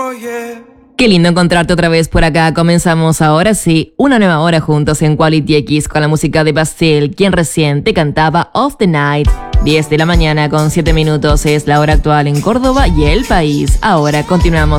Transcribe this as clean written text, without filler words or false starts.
Qué lindo encontrarte otra vez por acá. Comenzamos ahora sí una nueva hora juntos en Quality X con la música de Bastille, quien recién te cantaba Of the Night. 10 de la mañana con 7 minutos es la hora actual en Córdoba y el país. Ahora continuamos